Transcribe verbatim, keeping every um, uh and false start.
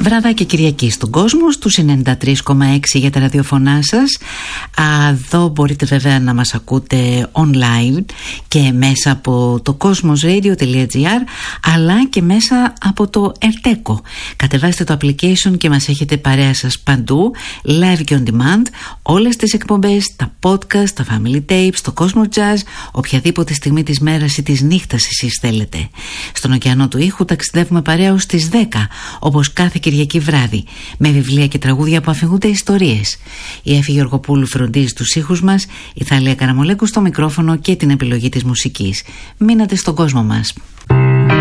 Βράδυ και Κυριακή στον κόσμο, στους ενενήντα τρία κόμμα έξι για τα ραδιοφωνά σας. Εδώ μπορείτε βέβαια να μας ακούτε online και μέσα από το cosmosradio τελεία gr, αλλά και μέσα από το Erteco. Κατεβάστε το application και μας έχετε παρέα σας παντού, live και on demand, όλες τις εκπομπές, τα podcast, τα family tapes, το Cosmo Jazz, οποιαδήποτε στιγμή της μέρας ή της νύχτας εσείς θέλετε. Στον ωκεανό του ήχου ταξιδεύουμε παρέα ως τις δέκα, όπως κάθε Κυριακή βράδυ, με βιβλία και τραγούδια που αφηγούνται ιστορίες. Η Έφη Γεωργοπούλου φροντίζει τους ήχους μας, η Θαλία Καραμολέκου στο μικρόφωνο και την επιλογή της μουσικής. Μείνατε στον κόσμο μας.